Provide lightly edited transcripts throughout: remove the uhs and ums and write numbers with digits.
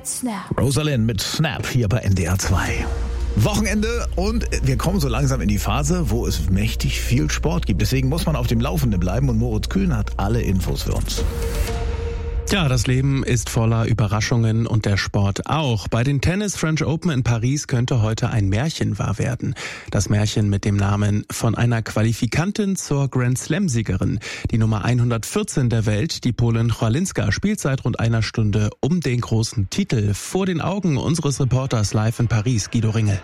Snap. Rosalind mit Snap hier bei NDR 2. Wochenende und wir kommen so langsam in die Phase, wo es mächtig viel Sport gibt. Deswegen muss man auf dem Laufenden bleiben und Moritz Kühn hat alle Infos für uns. Ja, das Leben ist voller Überraschungen und der Sport auch. Bei den Tennis French Open in Paris könnte heute ein Märchen wahr werden. Das Märchen mit dem Namen von einer Qualifikantin zur Grand Slam-Siegerin. Die Nummer 114 der Welt, die Polin Chwalinska, spielt seit rund einer Stunde um den großen Titel. Vor den Augen unseres Reporters live in Paris, Guido Ringel.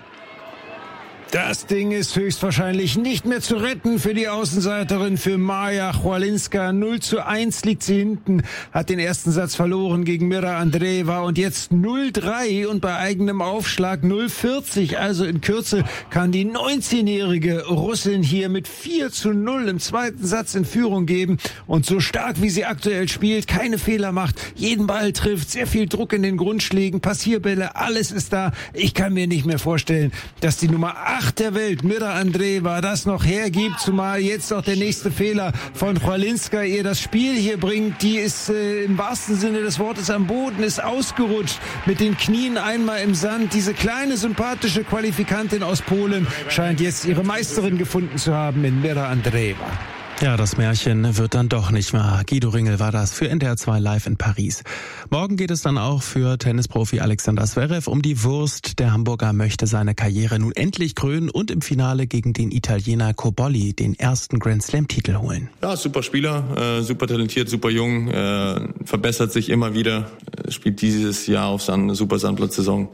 Das Ding ist höchstwahrscheinlich nicht mehr zu retten für die Außenseiterin, für Maja Chwalinska. 0:1 liegt sie hinten, hat den ersten Satz verloren gegen Mira Andreeva und jetzt 0:3 und bei eigenem Aufschlag 0:40. Also in Kürze kann die 19-jährige Russin hier mit 4:0 im zweiten Satz in Führung geben. Und so stark wie sie aktuell spielt, keine Fehler macht, jeden Ball trifft, sehr viel Druck in den Grundschlägen, Passierbälle, alles ist da. Ich kann mir nicht mehr vorstellen, dass die Nummer 8 der Welt, Mira Andreeva, das noch hergibt, zumal jetzt auch der nächste Fehler von Chwalinska ihr das Spiel hier bringt. Die ist im wahrsten Sinne des Wortes am Boden, ist ausgerutscht, mit den Knien einmal im Sand. Diese kleine, sympathische Qualifikantin aus Polen scheint jetzt ihre Meisterin gefunden zu haben in Mira Andreeva. Ja, das Märchen wird dann doch nicht wahr. Guido Ringel war das für NDR 2 live in Paris. Morgen geht es dann auch für Tennisprofi Alexander Zverev um die Wurst. Der Hamburger möchte seine Karriere nun endlich krönen und im Finale gegen den Italiener Cobolli den ersten Grand Slam-Titel holen. Ja, super Spieler, super talentiert, super jung, verbessert sich immer wieder, spielt dieses Jahr auf eine super Sandplatzsaison.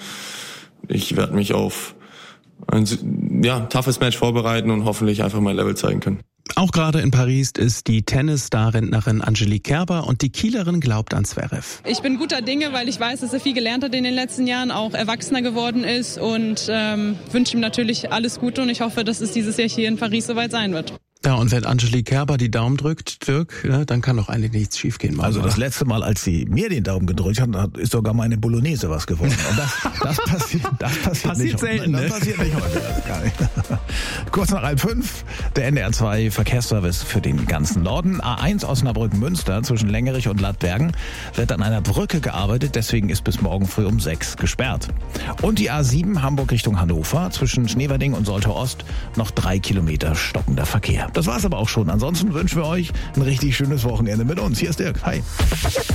Ich werde mich auf ein toughes Match vorbereiten und hoffentlich einfach mein Level zeigen können. Auch gerade in Paris ist die Tennis-Star-Rentnerin Angelique Kerber und die Kielerin glaubt an Zverev. Ich bin guter Dinge, weil ich weiß, dass er viel gelernt hat in den letzten Jahren, auch erwachsener geworden ist und wünsche ihm natürlich alles Gute und ich hoffe, dass es dieses Jahr hier in Paris soweit sein wird. Ja, und wenn Angelique Kerber die Daumen drückt, Dirk, dann kann doch eigentlich nichts schiefgehen. Also das letzte Mal, als sie mir den Daumen gedrückt hat, ist sogar meine Bolognese was geworden. Und das passiert nicht selten, heute. ne? Das passiert nicht heute. Das gar nicht. Kurz nach 4:30, der NDR 2 Verkehrsservice für den ganzen Norden. A1 Osnabrück-Münster zwischen Lengerich und Lattbergen wird an einer Brücke gearbeitet, deswegen ist bis morgen früh um 6 gesperrt. Und die A7 Hamburg Richtung Hannover zwischen Schneverding und Soltau Ost noch 3 Kilometer stockender Verkehr. Das war's aber auch schon. Ansonsten wünschen wir euch ein richtig schönes Wochenende mit uns. Hier ist Dirk. Hi.